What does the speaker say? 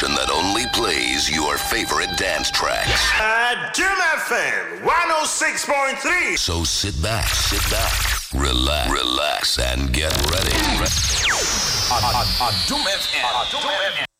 station that only plays your favorite dance tracks. Doom FM 106.3. So sit back, relax, and get ready. Doom FM.